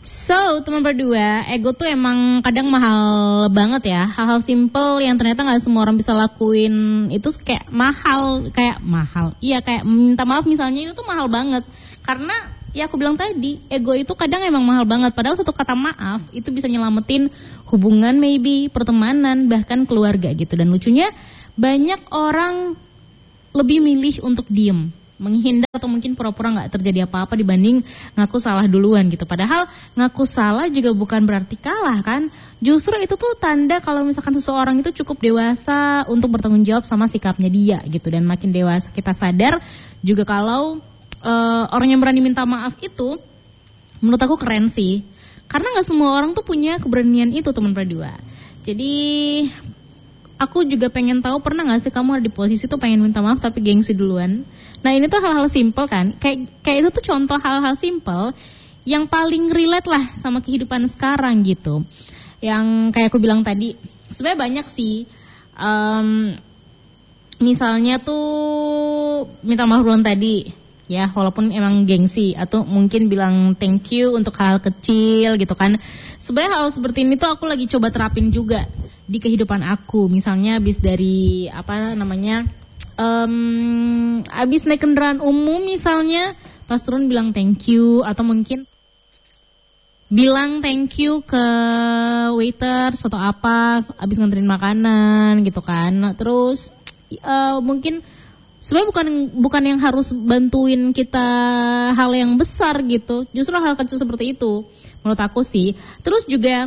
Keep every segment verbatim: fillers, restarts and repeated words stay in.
So, teman berdua, ego tuh emang kadang mahal banget ya. Hal-hal simple yang ternyata gak semua orang bisa lakuin itu kayak mahal, kayak mahal. Iya, kayak minta maaf misalnya itu tuh mahal banget. Karena ya aku bilang tadi, ego itu kadang emang mahal banget. Padahal satu kata maaf itu bisa nyelamatin hubungan maybe, pertemanan, bahkan keluarga gitu. Dan lucunya banyak orang lebih milih untuk diem, menghindar atau mungkin pura-pura gak terjadi apa-apa dibanding ngaku salah duluan gitu. Padahal ngaku salah juga bukan berarti kalah kan. Justru itu tuh tanda kalau misalkan seseorang itu cukup dewasa untuk bertanggung jawab sama sikapnya dia gitu. Dan makin dewasa kita sadar juga kalau uh, orang yang berani minta maaf itu menurut aku keren sih. Karena gak semua orang tuh punya keberanian itu, teman berdua. Jadi aku juga pengen tahu, pernah gak sih kamu ada di posisi tuh pengen minta maaf tapi gengsi duluan? Nah ini tuh hal-hal simple kan, kayak kayak itu tuh contoh hal-hal simple yang paling relate lah sama kehidupan sekarang gitu. Yang kayak aku bilang tadi, sebenarnya banyak sih. Um, misalnya tuh minta maaf duluan tadi, ya walaupun emang gengsi, atau mungkin bilang thank you untuk hal kecil gitu kan. Sebenarnya hal seperti ini tuh aku lagi coba terapin juga di kehidupan aku. Misalnya abis dari apa namanya um, abis naik kendaraan umum misalnya, pas turun bilang thank you, atau mungkin bilang thank you ke waiter atau apa abis nganterin makanan gitu kan. Terus uh, mungkin sebenarnya bukan bukan yang harus bantuin kita hal yang besar gitu, justru hal kecil seperti itu menurut aku sih. Terus juga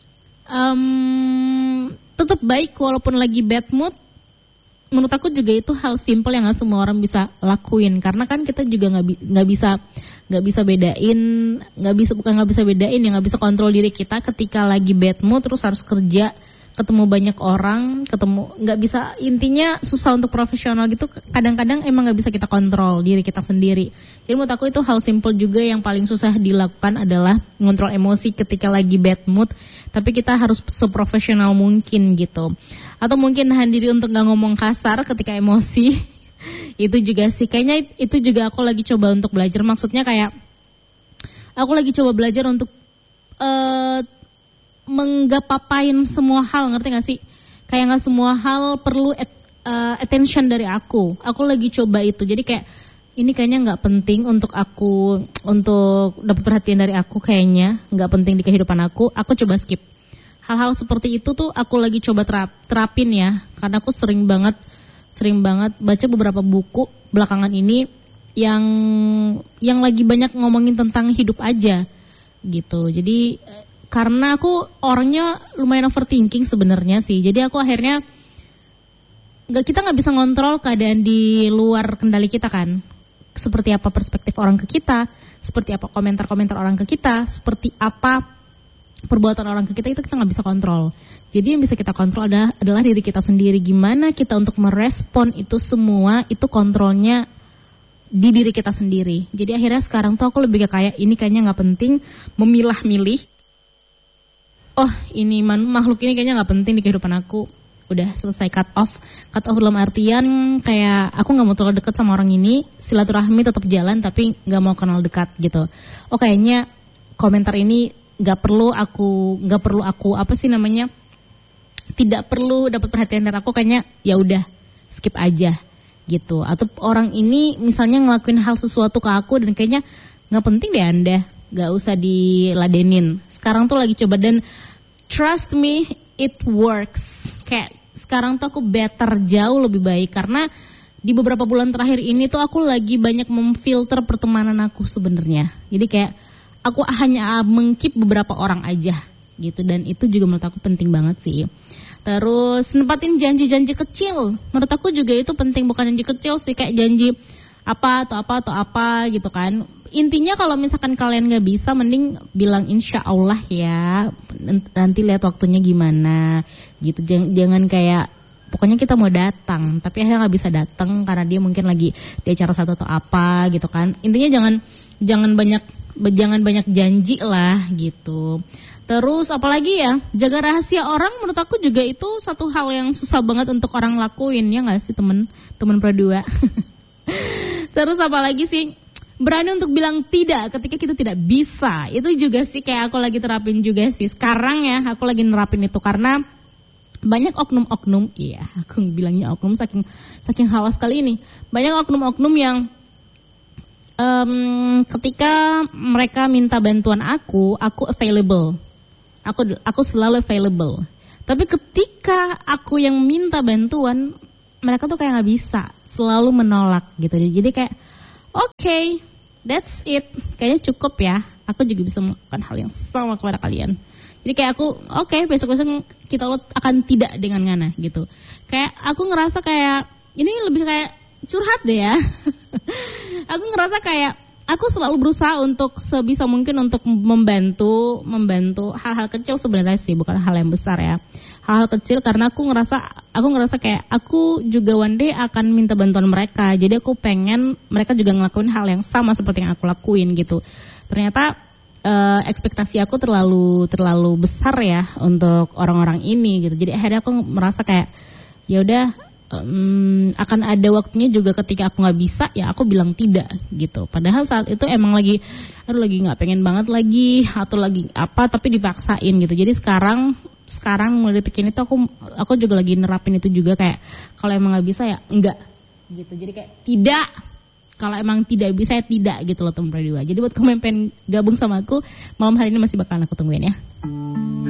Um, tetap baik walaupun lagi bad mood. Menurut aku juga itu hal simple yang gak semua orang bisa lakuin. Karena kan kita juga nggak nggak bisa nggak bisa bedain, nggak bisa bukan nggak bisa bedain ya nggak bisa kontrol diri kita ketika lagi bad mood terus harus kerja, ketemu banyak orang, ketemu nggak bisa, intinya susah untuk profesional gitu. Kadang-kadang emang nggak bisa kita kontrol diri kita sendiri. Jadi menurut aku itu hal simple juga yang paling susah dilakukan adalah mengontrol emosi ketika lagi bad mood. Tapi kita harus seprofesional mungkin gitu. Atau mungkin nahan diri untuk nggak ngomong kasar ketika emosi. Itu juga sih, kayaknya itu juga aku lagi coba untuk belajar. Maksudnya kayak aku lagi coba belajar untuk uh, menggapapain semua hal, ngerti gak sih? Kayak gak semua hal perlu at, uh, attention dari aku. Aku lagi coba itu. Jadi kayak ini kayaknya gak penting untuk aku, untuk dapat perhatian dari aku, kayaknya gak penting di kehidupan aku. Aku coba skip. Hal-hal seperti itu tuh aku lagi coba terap, terapin ya. Karena aku sering banget, sering banget baca beberapa buku belakangan ini yang yang lagi banyak ngomongin tentang hidup aja gitu. Jadi karena aku orangnya lumayan overthinking sebenarnya sih. Jadi aku akhirnya nggak kita nggak bisa ngontrol keadaan di luar kendali kita kan. Seperti apa perspektif orang ke kita, seperti apa komentar-komentar orang ke kita, seperti apa perbuatan orang ke kita, itu kita nggak bisa kontrol. Jadi yang bisa kita kontrol adalah, adalah diri kita sendiri. Gimana kita untuk merespon itu semua, itu kontrolnya di diri kita sendiri. Jadi akhirnya sekarang tuh aku lebih kayak ini kayaknya nggak penting, memilah-milih. Oh ini man, makhluk ini kayaknya gak penting di kehidupan aku. Udah selesai, cut off. Cut off dalam artian kayak aku gak mau terlalu dekat sama orang ini. Silaturahmi tetap jalan tapi gak mau kenal dekat gitu. Oh kayaknya komentar ini gak perlu aku, gak perlu aku apa sih namanya, tidak perlu dapat perhatian dari aku. Kayaknya ya udah skip aja gitu. Atau orang ini misalnya ngelakuin hal sesuatu ke aku dan kayaknya gak penting deh anda, gak usah diladenin. Sekarang tuh lagi coba, dan trust me, it works. Kayak sekarang tuh aku better, jauh lebih baik. Karena di beberapa bulan terakhir ini tuh aku lagi banyak memfilter pertemanan aku sebenarnya. Jadi kayak aku hanya mengkeep beberapa orang aja gitu. Dan itu juga menurut aku penting banget sih. Terus nempatin janji-janji kecil. Menurut aku juga itu penting, bukan janji kecil sih, kayak janji apa atau apa atau apa gitu kan. Intinya kalau misalkan kalian gak bisa, mending bilang insya Allah ya, nanti lihat waktunya gimana gitu. Jangan, jangan kayak pokoknya kita mau datang tapi akhirnya gak bisa datang karena dia mungkin lagi di acara satu atau apa gitu kan. Intinya jangan jangan banyak jangan banyak janji lah gitu. Terus apalagi ya, jaga rahasia orang. Menurut aku juga itu satu hal yang susah banget untuk orang lakuin, ya gak sih temen temen berdua. Terus apalagi sih, berani untuk bilang tidak ketika kita tidak bisa. Itu juga sih kayak aku lagi terapin juga sih. Sekarang ya aku lagi nerapin itu karena banyak oknum-oknum, iya aku bilangnya oknum saking saking hawas kali ini. Banyak oknum-oknum yang um, ketika mereka minta bantuan aku, aku available. Aku aku selalu available. Tapi ketika aku yang minta bantuan, mereka tuh kayak nggak bisa, selalu menolak gitu. Jadi kayak, oke, okay, that's it, kayaknya cukup ya. Aku juga bisa melakukan hal yang sama kepada kalian. Jadi kayak aku, oke, okay, besok-besok kita akan tidak dengan ngana gitu. Kayak aku ngerasa kayak ini lebih kayak curhat deh ya. Aku ngerasa kayak aku selalu berusaha untuk sebisa mungkin untuk membantu, membantu hal-hal kecil sebenarnya sih, bukan hal yang besar ya. Hal-hal kecil karena aku ngerasa, aku ngerasa kayak aku juga one day akan minta bantuan mereka. Jadi aku pengen mereka juga ngelakuin hal yang sama seperti yang aku lakuin gitu. Ternyata uh, ekspektasi aku terlalu terlalu besar ya untuk orang-orang ini gitu. Jadi akhirnya aku merasa kayak ya udah. Um, akan ada waktunya juga ketika aku nggak bisa ya aku bilang tidak gitu. Padahal saat itu emang lagi aduh lagi nggak pengen banget lagi atau lagi apa tapi dipaksain gitu. Jadi sekarang sekarang mulai detik ini tuh aku aku juga lagi nerapin itu juga kayak kalau emang nggak bisa ya enggak gitu. Jadi kayak tidak, kalau emang tidak bisa ya tidak gitu loh teman berdua. Jadi buat kamu yang pengen gabung sama aku malam hari ini masih bakalan aku tungguin ya.